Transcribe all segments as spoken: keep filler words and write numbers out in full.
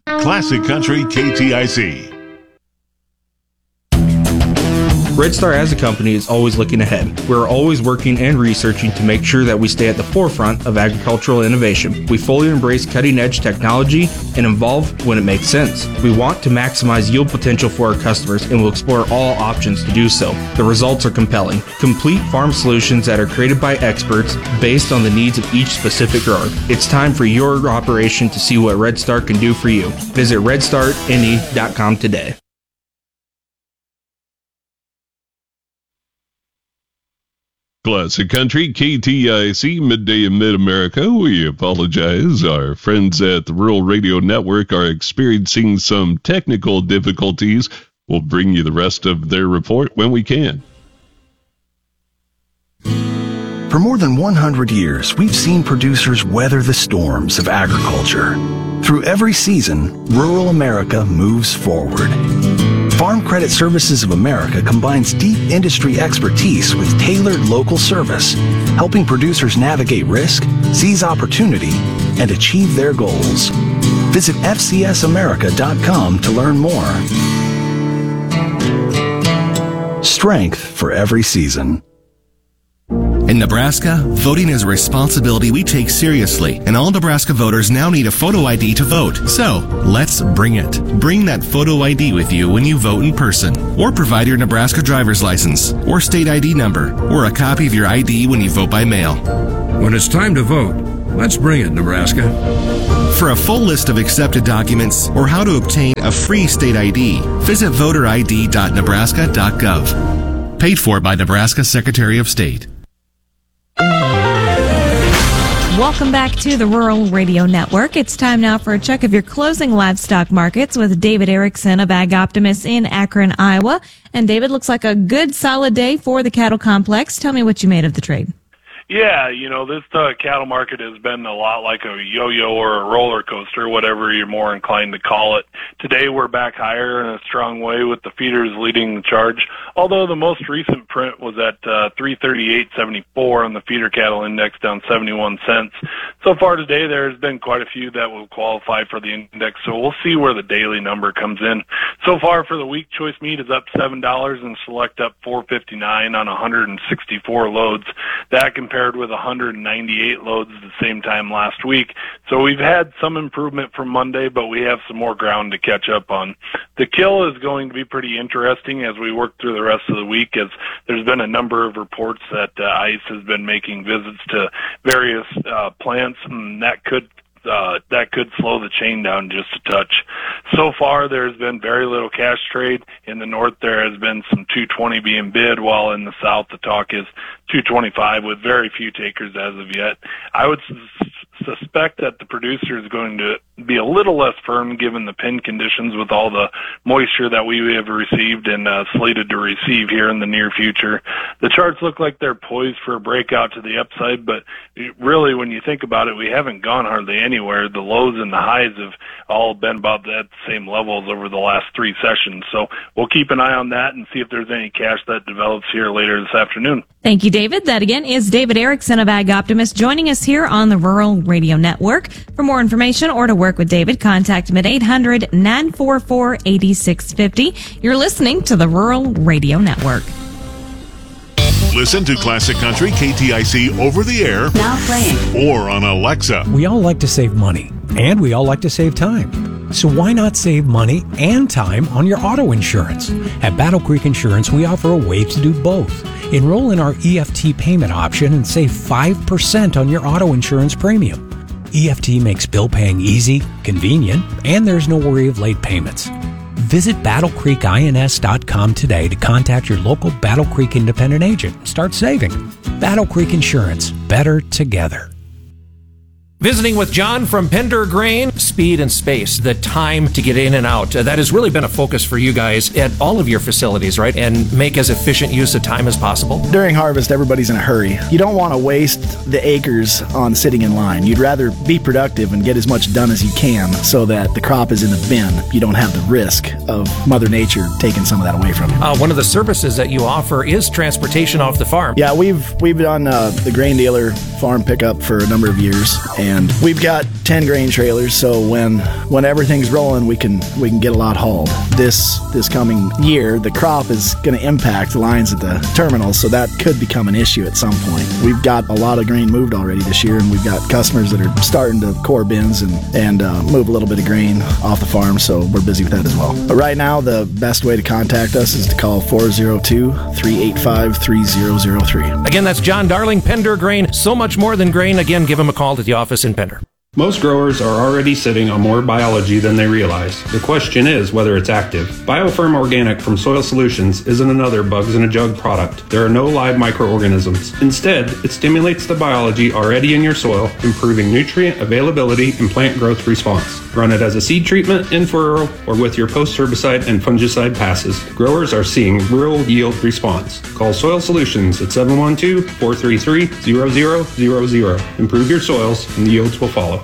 Classic Country K T I C. Red Star as a company is always looking ahead. We're always working and researching to make sure that we stay at the forefront of agricultural innovation. We fully embrace cutting-edge technology and evolve when it makes sense. We want to maximize yield potential for our customers and will explore all options to do so. The results are compelling. Complete farm solutions that are created by experts based on the needs of each specific grower. It's time for your operation to see what Red Star can do for you. Visit red star n e dot com today. Classic Country, K T I C, midday in Mid-America. We apologize. Our friends at the Rural Radio Network are experiencing some technical difficulties. We'll bring you the rest of their report when we can. For more than one hundred years, we've seen producers weather the storms of agriculture. Through every season, rural America moves forward. Farm Credit Services of America combines deep industry expertise with tailored local service, helping producers navigate risk, seize opportunity, and achieve their goals. Visit f c s america dot com to learn more. Strength for every season. In Nebraska, voting is a responsibility we take seriously, and all Nebraska voters now need a photo I D to vote. So, let's bring it. Bring that photo I D with you when you vote in person, or provide your Nebraska driver's license, or state I D number, or a copy of your I D when you vote by mail. When it's time to vote, let's bring it, Nebraska. For a full list of accepted documents or how to obtain a free state I D, visit voter I D dot nebraska dot gov. Paid for by Nebraska Secretary of State. Welcome back to the Rural Radio Network. It's time now for a check of your closing livestock markets with David Erickson of Ag Optimist in Akron, Iowa. And David, looks like a good solid day for the cattle complex. Tell me what you made of the trade. Yeah, you know, this uh, cattle market has been a lot like a yo-yo or a roller coaster, whatever you're more inclined to call it. Today we're back higher in a strong way with the feeders leading the charge, although the most recent print was at uh, three thirty-eight seventy-four on the feeder cattle index, down seventy-one cents. So far today there's been quite a few that will qualify for the index, so we'll see where the daily number comes in. So far for the week, choice meat is up seven dollars and select up four fifty-nine on one hundred sixty-four loads. That compares with one hundred ninety-eight loads at the same time last week. So we've had some improvement from Monday, but we have some more ground to catch up on. The kill is going to be pretty interesting as we work through the rest of the week, as there's been a number of reports that uh, ICE has been making visits to various uh, plants, and that could Uh, that could slow the chain down just a touch. So far, there's been very little cash trade. In the north, there has been some two twenty being bid, while in the south, the talk is two twenty-five with very few takers as of yet. I would s- suspect that the producer is going to be a little less firm given the pin conditions with all the moisture that we have received and uh, slated to receive here in the near future. The charts look like they're poised for a breakout to the upside, but really, when you think about it, we haven't gone hardly anywhere. The lows and the highs have all been about that same levels over the last three sessions. So we'll keep an eye on that and see if there's any cash that develops here later this afternoon. Thank you, David. That again is David Erickson of Ag Optimist joining us here on the Rural Radio Network. For more information or to work with David, contact him at eight hundred, nine four four, eight six five zero. You're listening to the Rural Radio Network. Listen to Classic Country K T I C over the air, now playing, or on Alexa. We all like to save money, and we all like to save time. So why not save money and time on your auto insurance? At Battle Creek Insurance, we offer a way to do both. Enroll in our E F T payment option and save five percent on your auto insurance premium. E F T makes bill paying easy, convenient, and there's no worry of late payments. Visit battle creek ins dot com today to contact your local Battle Creek independent agent and start saving. Battle Creek Insurance, better together. Visiting with John from Pender Grain, speed and space, the time to get in and out. Uh, that has really been a focus for you guys at all of your facilities, right? And make as efficient use of time as possible. During harvest, everybody's in a hurry. You don't want to waste the acres on sitting in line. You'd rather be productive and get as much done as you can so that the crop is in the bin. You don't have the risk of Mother Nature taking some of that away from you. Uh, one of the services that you offer is transportation off the farm. Yeah, we've we've done uh, the grain dealer farm pickup for a number of years, and and we've got ten grain trailers, so when when everything's rolling, we can we can get a lot hauled. This this coming year, the crop is going to impact lines at the terminals, so that could become an issue at some point. We've got a lot of grain moved already this year, and we've got customers that are starting to core bins and and uh, move a little bit of grain off the farm, so we're busy with that as well. But right now, the best way to contact us is to call four oh two, three eight five, three oh oh three. Again, that's John Darling, Pender Grain. So much more than grain. Again, give him a call at the office in Pender. Most growers are already sitting on more biology than they realize. The question is whether it's active. BioFirm Organic from Soil Solutions isn't another bugs in a jug product. There are no live microorganisms. Instead, it stimulates the biology already in your soil, improving nutrient availability and plant growth response. Run it as a seed treatment, in furrow, or with your post-herbicide and fungicide passes. Growers are seeing real yield response. Call Soil Solutions at seven one two, four three three, zero zero zero zero. Improve your soils and the yields will follow.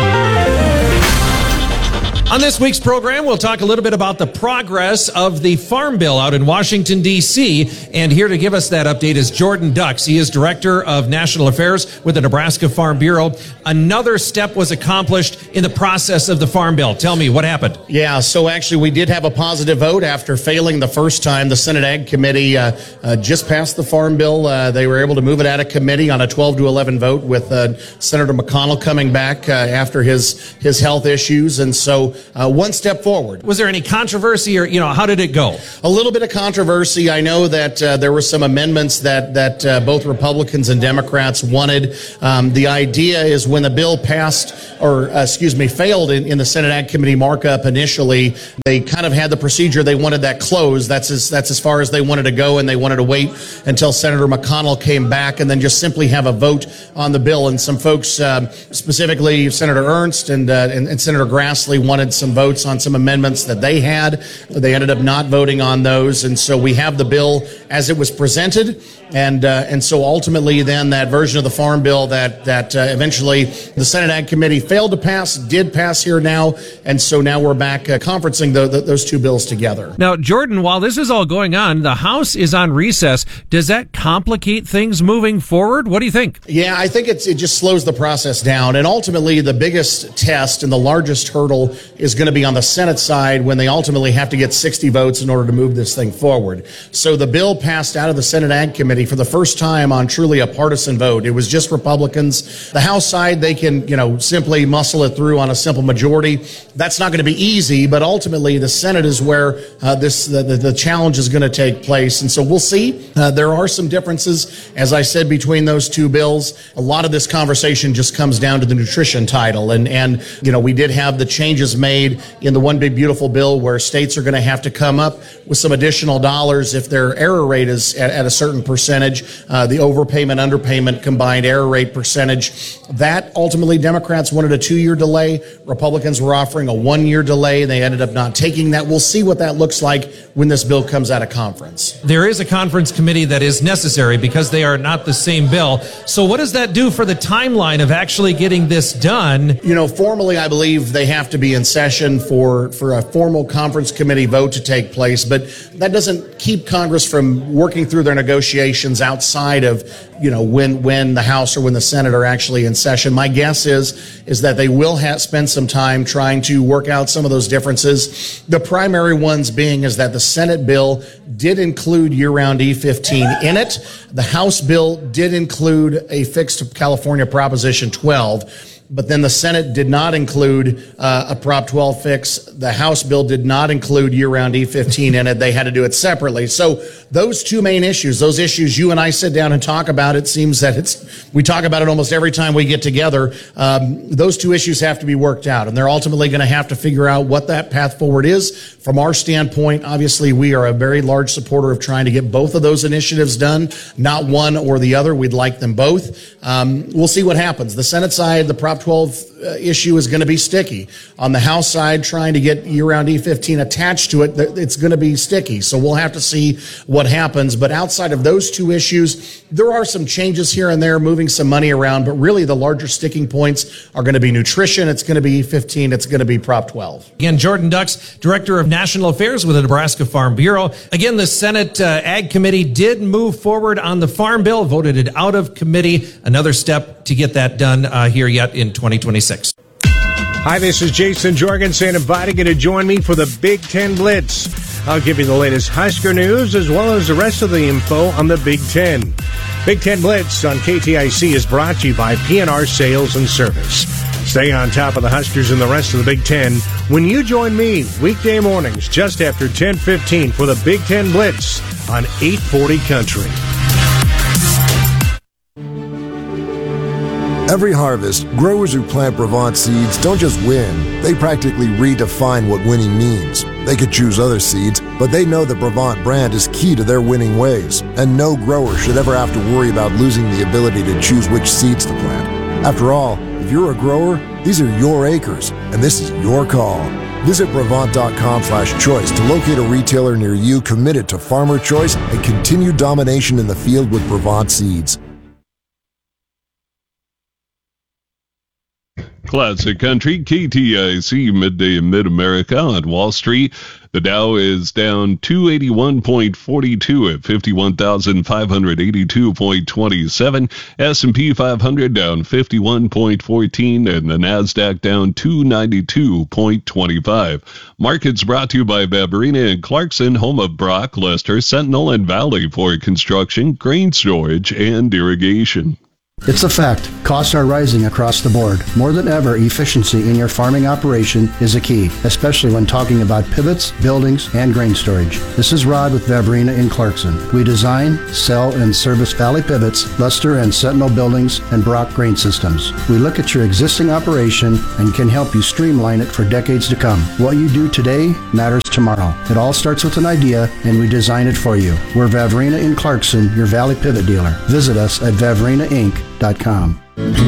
On this week's program, we'll talk a little bit about the progress of the Farm Bill out in Washington, D C And here to give us that update is Jordan Dux. He is Director of National Affairs with the Nebraska Farm Bureau. Another step was accomplished in the process of the Farm Bill. Tell me, what happened? Yeah, so actually we did have a positive vote after failing the first time. The Senate Ag Committee uh, uh, just passed the Farm Bill. Uh, they were able to move it out of committee on a twelve to eleven vote with uh, Senator McConnell coming back uh, after his, his health issues. And so Uh, one step forward. Was there any controversy, or, you know, how did it go? A little bit of controversy. I know that uh, there were some amendments that that uh, both Republicans and Democrats wanted. Um, the idea is when the bill passed, or uh, excuse me, failed in, in the Senate Ag Committee markup initially, they kind of had the procedure. They wanted that closed. That's as that's as far as they wanted to go, and they wanted to wait until Senator McConnell came back and then just simply have a vote on the bill. And some folks, uh, specifically Senator Ernst and, uh, and and Senator Grassley, wanted some votes on some amendments that they had. They ended up not voting on those, and so we have the bill as it was presented, and uh, and so ultimately then that version of the Farm Bill that that uh, eventually the Senate Ag Committee failed to pass did pass here now, and so now we're back uh, conferencing the, the, those two bills together. Now, Jordan, while this is all going on, the House is on recess. Does that complicate things moving forward? What do you think? Yeah, I think it's, it just slows the process down, and ultimately the biggest test and the largest hurdle is going to be on the Senate side when they ultimately have to get sixty votes in order to move this thing forward. So the bill passed out of the Senate Ag Committee for the first time on truly a partisan vote. It was just Republicans. The House side, they can, you know, simply muscle it through on a simple majority. That's not going to be easy, but ultimately the Senate is where uh, this the, the, the challenge is going to take place. And so we'll see. Uh, there are some differences, as I said, between those two bills. A lot of this conversation just comes down to the nutrition title. And, and you know, we did have the changes made in the One Big Beautiful Bill where states are going to have to come up with some additional dollars if their error rate is at, at a certain percentage, uh, the overpayment, underpayment combined error rate percentage. That ultimately Democrats wanted a two-year delay. Republicans were offering a one-year delay. They ended up not taking that. We'll see what that looks like when this bill comes out of conference. There is a conference committee that is necessary because they are not the same bill. So what does that do for the timeline of actually getting this done? You know, formally, I believe they have to be in session for, for a formal conference committee vote to take place, but that doesn't keep Congress from working through their negotiations outside of, you know, when, when the House or when the Senate are actually in session. My guess is, is that they will have spend some time trying to work out some of those differences. The primary ones being is that the Senate bill did include year-round E fifteen in it. The House bill did include a fix to California Proposition twelve. But then the Senate did not include uh, a Prop twelve fix. The House bill did not include year-round E fifteen in it. They had to do it separately. So those two main issues, those issues you and I sit down and talk about, it seems that it's we talk about it almost every time we get together. Um, those two issues have to be worked out, and they're ultimately going to have to figure out what that path forward is. From our standpoint, obviously, we are a very large supporter of trying to get both of those initiatives done, not one or the other. We'd like them both. Um, we'll see what happens. The Senate side, the Prop twelve uh, issue is going to be sticky. On the House side, trying to get year-round E fifteen attached to it, it's going to be sticky. So we'll have to see what happens. But outside of those two issues, there are some changes here and there, moving some money around. But really, the larger sticking points are going to be nutrition. It's going to be E fifteen. It's going to be Prop twelve. Again, Jordan Dux, Director of National Affairs with the Nebraska Farm Bureau. Again, the Senate uh, Ag Committee did move forward on the Farm Bill, voted it out of committee. Another step to get that done uh, here yet in in twenty twenty-six. Hi, this is Jason Jorgensen inviting you to join me for the Big Ten Blitz. I'll give you the latest Husker news as well as the rest of the info on the Big Ten. Big Ten Blitz on K T I C is brought to you by P N R Sales and Service. Stay on top of the Huskers and the rest of the Big Ten when you join me weekday mornings just after ten fifteen for the Big Ten Blitz on eight forty Country. Every harvest, growers who plant Brevant seeds don't just win, they practically redefine what winning means. They could choose other seeds, but they know the Brevant brand is key to their winning ways, and no grower should ever have to worry about losing the ability to choose which seeds to plant. After all, if you're a grower, these are your acres, and this is your call. Visit Brevant.com slash choice to locate a retailer near you committed to farmer choice and continued domination in the field with Brevant seeds. Classic Country, K T I C, midday in Mid-America on Wall Street. The Dow is down two eighty-one point four two at fifty-one thousand five hundred eighty-two point two seven. S and P five hundred down fifty-one point one four, and the NASDAQ down two ninety-two point two five. Markets brought to you by Babarina and Clarkson, home of Brock, Lester, Sentinel, and Valley for construction, grain storage, and irrigation. It's a fact. Costs are rising across the board. More than ever, efficiency in your farming operation is a key, especially when talking about pivots, buildings, and grain storage. This is Rod with Vabrina in Clarkson. We design, sell, and service Valley Pivots, Luster and Sentinel buildings, and Brock grain systems. We look at your existing operation and can help you streamline it for decades to come. What you do today matters tomorrow. It all starts with an idea, and we design it for you. We're Vavrina in Clarkson, your Valley Pivot dealer. Visit us at vavrina inc dot com.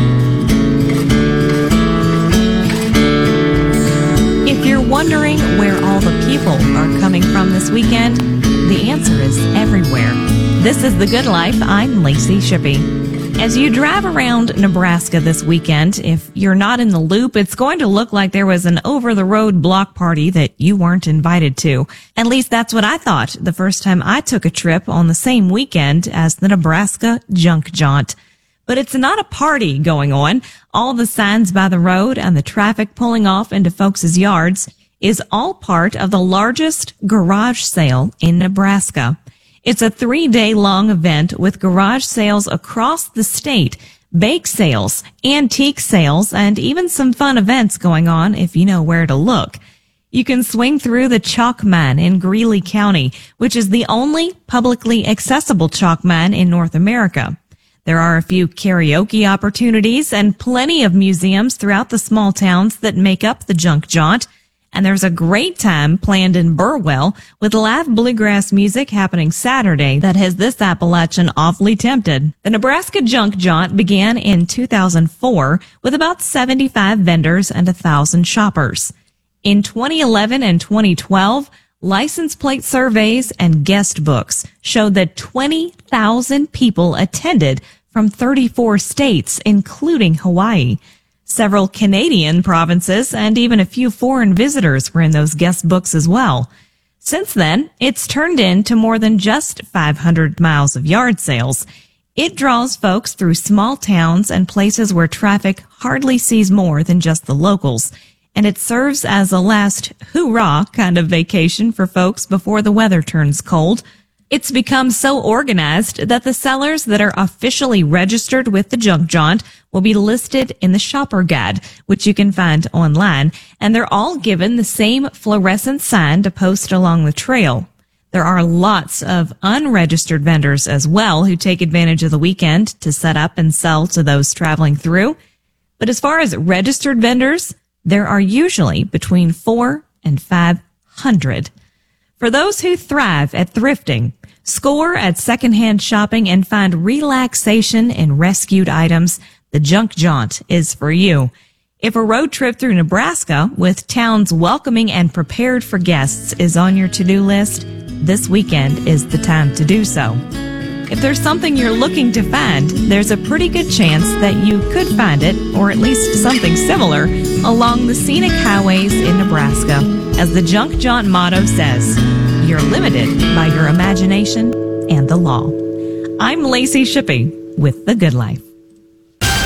If you're wondering where all the people are coming from this weekend, the answer is everywhere. This is The Good Life. I'm Lacey Shippey. As you drive around Nebraska this weekend, if you're not in the loop, it's going to look like there was an over-the-road block party that you weren't invited to. At least that's what I thought the first time I took a trip on the same weekend as the Nebraska Junk Jaunt. But it's not a party going on. All the signs by the road and the traffic pulling off into folks' yards is all part of the largest garage sale in Nebraska. It's a three-day long event with garage sales across the state, bake sales, antique sales, and even some fun events going on if you know where to look. You can swing through the chalk mine in Greeley County, which is the only publicly accessible chalk mine in North America. There are a few karaoke opportunities and plenty of museums throughout the small towns that make up the Junk Jaunt. And there's a great time planned in Burwell with live bluegrass music happening Saturday that has this Appalachian awfully tempted. The Nebraska Junk Jaunt began in two thousand four with about seventy-five vendors and one thousand shoppers. In twenty eleven and twenty twelve, license plate surveys and guest books showed that twenty thousand people attended from thirty-four states, including Hawaii. Several Canadian provinces and even a few foreign visitors were in those guest books as well. Since then, it's turned into more than just five hundred miles of yard sales. It draws folks through small towns and places where traffic hardly sees more than just the locals. And it serves as a last hoorah kind of vacation for folks before the weather turns cold. It's become so organized that the sellers that are officially registered with the Junk Jaunt will be listed in the shopper guide, which you can find online, and they're all given the same fluorescent sign to post along the trail. There are lots of unregistered vendors as well who take advantage of the weekend to set up and sell to those traveling through. But as far as registered vendors, there are usually between four and five hundred. For those who thrive at thrifting, score at secondhand shopping, and find relaxation in rescued items, the Junk Jaunt is for you. If a road trip through Nebraska with towns welcoming and prepared for guests is on your to-do list, this weekend is the time to do so. If there's something you're looking to find, there's a pretty good chance that you could find it, or at least something similar, along the scenic highways in Nebraska. As the Junk Jaunt motto says, you're limited by your imagination and the law. I'm Lacey Shippey with The Good Life.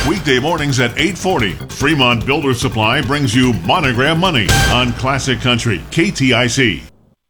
Weekday mornings at eight forty, Fremont Builder Supply brings you Monogram Money on Classic Country, K T I C.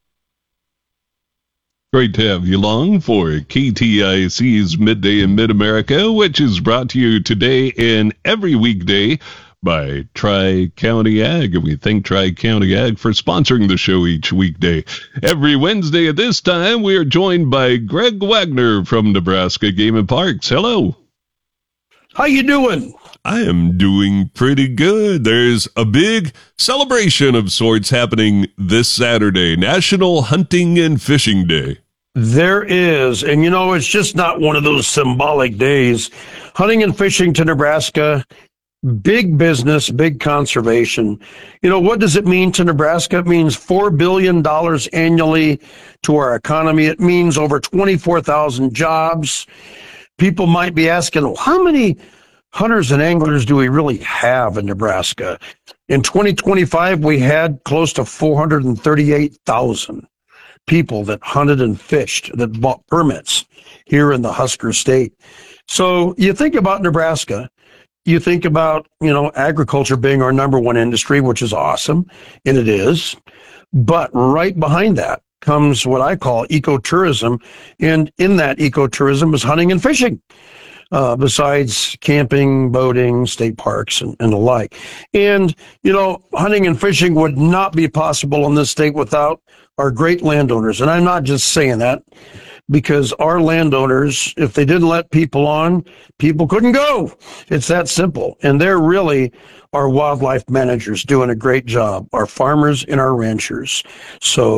Great to have you along for K T I C's Midday in Mid-America, which is brought to you today and every weekday by Tri-County Ag. And we thank Tri-County Ag for sponsoring the show each weekday. Every Wednesday at this time, we are joined by Greg Wagner from Nebraska Game and Parks. Hello. How you doing? I am doing pretty good. There's a big celebration of sorts happening this Saturday, National Hunting and Fishing Day. There is, and you know, it's just not one of those symbolic days. Hunting and fishing to Nebraska, big business, big conservation. You know, what does it mean to Nebraska? It means four billion dollars annually to our economy. It means over twenty-four thousand jobs. People might be asking, well, how many hunters and anglers do we really have in Nebraska? In twenty twenty-five, we had close to four hundred thirty-eight thousand people that hunted and fished, that bought permits here in the Husker State. So you think about Nebraska, you think about, you know, agriculture being our number one industry, which is awesome, and it is. But right behind that comes what I call ecotourism, and in that ecotourism is hunting and fishing, uh, besides camping, boating, state parks, and, and the like. And, you know, hunting and fishing would not be possible in this state without our great landowners. And I'm not just saying that, because our landowners, if they didn't let people on, people couldn't go. It's that simple. And they're really our wildlife managers doing a great job, our farmers and our ranchers. So